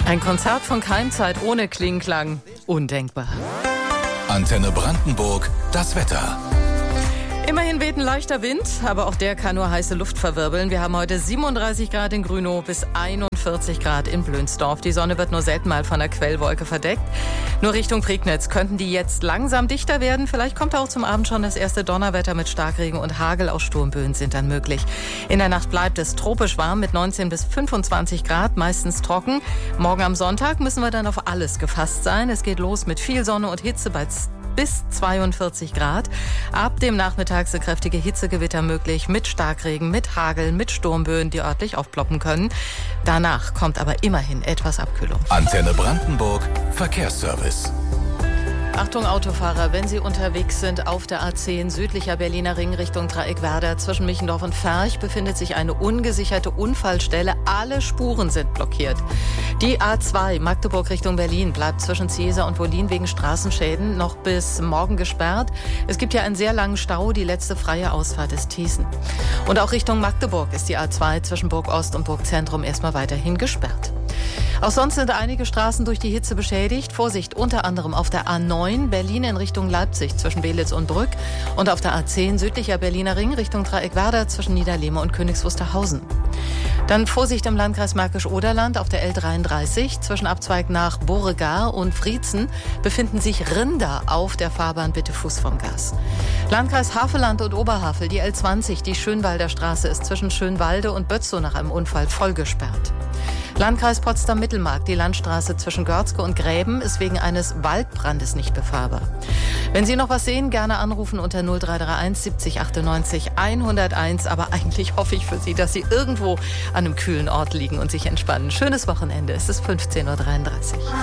Ein Konzert von Keimzeit ohne Klingklang. Undenkbar. Antenne Brandenburg, das Wetter. Immerhin weht ein leichter Wind, aber auch der kann nur heiße Luft verwirbeln. Wir haben heute 37 Grad in Grünow bis 41 Grad in Blönsdorf. Die Sonne wird nur selten mal von einer Quellwolke verdeckt. Nur Richtung Prignitz könnten die jetzt langsam dichter werden. Vielleicht kommt auch zum Abend schon das erste Donnerwetter mit Starkregen und Hagel. Auch Sturmböen sind dann möglich. In der Nacht bleibt es tropisch warm mit 19 bis 25 Grad, meistens trocken. Morgen am Sonntag müssen wir dann auf alles gefasst sein. Es geht los mit viel Sonne und Hitze bei bis 42 Grad. Ab dem Nachmittag sind kräftige Hitzegewitter möglich mit Starkregen, mit Hagel, mit Sturmböen, die örtlich aufploppen können. Danach kommt aber immerhin etwas Abkühlung. Antenne Brandenburg, Verkehrsservice. Achtung Autofahrer, wenn Sie unterwegs sind auf der A10 südlicher Berliner Ring Richtung Dreieckwerder zwischen Michendorf und Ferch befindet sich eine ungesicherte Unfallstelle. Alle Spuren sind blockiert. Die A2 Magdeburg Richtung Berlin bleibt zwischen Ziesa und Wollin wegen Straßenschäden noch bis morgen gesperrt. Es gibt ja einen sehr langen Stau. Die letzte freie Ausfahrt ist Thießen. Und auch Richtung Magdeburg ist die A2 zwischen Burg Ost und Burg Zentrum erstmal weiterhin gesperrt. Auch sonst sind einige Straßen durch die Hitze beschädigt. Vorsicht, unter anderem auf der A9 Berlin in Richtung Leipzig zwischen Belitz und Brück und auf der A10 südlicher Berliner Ring Richtung Dreieckwerder zwischen Niederlehme und Königs Wusterhausen. Dann Vorsicht im Landkreis Märkisch-Oderland auf der L33 zwischen Abzweig nach Beauregard und Friezen befinden sich Rinder auf der Fahrbahn, bitte Fuß vom Gas. Landkreis Havelland und Oberhavel, die L20, die Schönwalder Straße ist zwischen Schönwalde und Bötzow nach einem Unfall voll gesperrt. Landkreis Potsdam-Mittelmark, die Landstraße zwischen Görzke und Gräben ist wegen eines Waldbrandes nicht befahrbar. Wenn Sie noch was sehen, gerne anrufen unter 0331 70 98 101. Aber eigentlich hoffe ich für Sie, dass Sie irgendwo an einem kühlen Ort liegen und sich entspannen. Schönes Wochenende, es ist 15.33 Uhr.